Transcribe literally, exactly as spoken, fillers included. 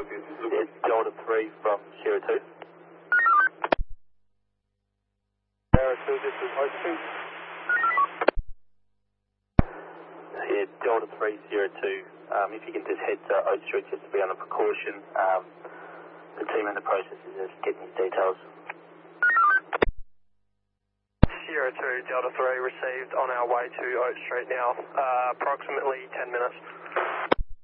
It's Delta three from Sierra two. Sierra two, this is Oak Street. Yeah, Delta three, Sierra two. Um, if you can just head to Oak Street just to be on a precaution. Um, the team in the process is just getting his details. Sierra two, Delta three received on our way to Oak Street now, uh, approximately ten minutes.